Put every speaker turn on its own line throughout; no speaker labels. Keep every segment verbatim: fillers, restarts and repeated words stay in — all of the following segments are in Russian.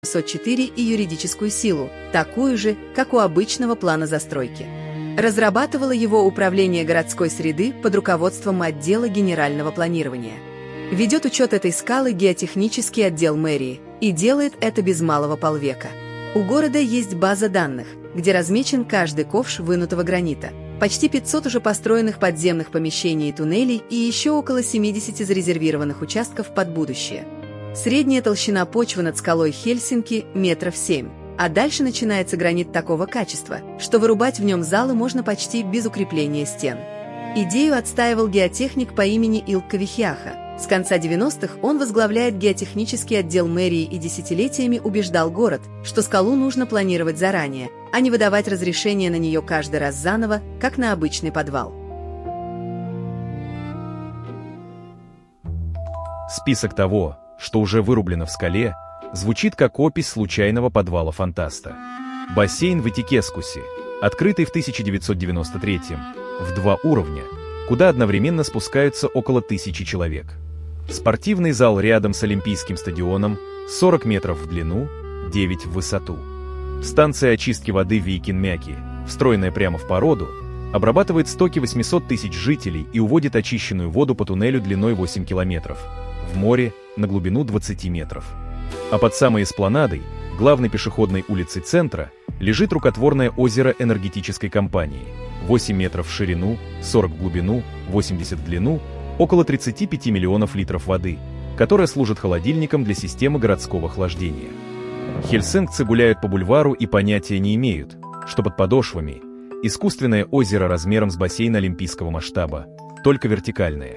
семьсот четыре и юридическую силу, такую же, как у обычного плана застройки. Разрабатывало его Управление городской среды под руководством отдела генерального планирования. Ведет учет этой скалы геотехнический отдел мэрии и делает это без малого полвека. У города есть база данных, где размечен каждый ковш вынутого гранита, почти пятьсот уже построенных подземных помещений и туннелей и еще около семидесяти зарезервированных участков под будущее. Средняя толщина почвы над скалой Хельсинки метров семь, а дальше начинается гранит такого качества, что вырубать в нем залы можно почти без укрепления стен. Идею отстаивал геотехник по имени Илкка Вихьяха. С конца девяностых он возглавляет геотехнический отдел мэрии и десятилетиями убеждал город, что скалу нужно планировать заранее, а не выдавать разрешение на нее каждый раз заново, как на обычный подвал.
Список того, что уже вырублено в скале, звучит как опись случайного подвала фантаста. Бассейн в Итикескусе, открытый в тысяча девятьсот девяносто третьем, в два уровня, куда одновременно спускаются около тысячи человек. Спортивный зал рядом с Олимпийским стадионом, сорок метров в длину, девять в высоту. Станция очистки воды в Вейкинмяки, встроенная прямо в породу, обрабатывает стоки восьмисот тысяч жителей и уводит очищенную воду по туннелю длиной восемь километров, в море на глубину двадцати метров. А под самой эспланадой, главной пешеходной улицей центра, лежит рукотворное озеро энергетической компании, восемь метров в ширину, сорок в глубину, восемьдесят в длину, около тридцати пяти миллионов литров воды, которая служит холодильником для системы городского охлаждения. Хельсинкцы гуляют по бульвару и понятия не имеют, что под подошвами искусственное озеро размером с бассейн олимпийского масштаба, только вертикальное.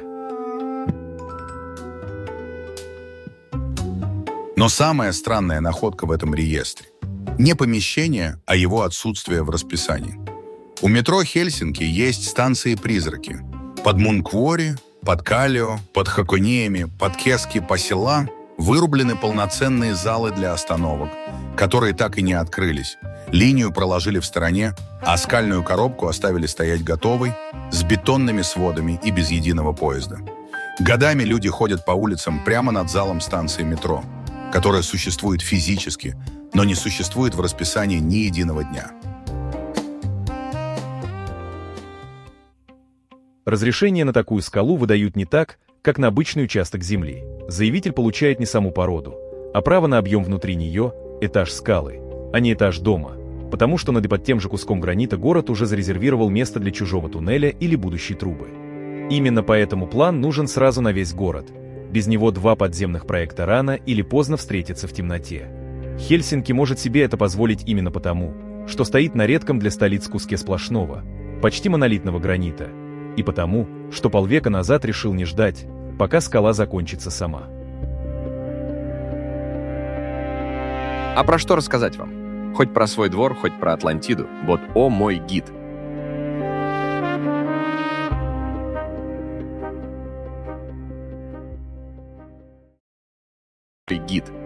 Но самая странная находка в этом реестре – не помещение, а его отсутствие в расписании. У метро Хельсинки есть станции-призраки. Под Мунквори, под Калио, под Хакониями, под Кески-Пасила вырублены полноценные залы для остановок, которые так и не открылись. Линию проложили в стороне, а скальную коробку оставили стоять готовой, с бетонными сводами и без единого поезда. Годами люди ходят по улицам прямо над залом станции метро, которая существует физически, но не существует в расписании ни единого дня.
Разрешение на такую скалу выдают не так, как на обычный участок земли. Заявитель получает не саму породу, а право на объем внутри нее, этаж скалы, а не этаж дома, потому что над и под тем же куском гранита город уже зарезервировал место для чужого туннеля или будущей трубы. Именно поэтому план нужен сразу на весь город. Без него два подземных проекта рано или поздно встретятся в темноте. Хельсинки может себе это позволить именно потому, что стоит на редком для столиц куске сплошного, почти монолитного гранита, и потому, что полвека назад решил не ждать, пока скала закончится сама.
А про что рассказать вам? Хоть про свой двор, хоть про Атлантиду. Вот о мой гид. Гид.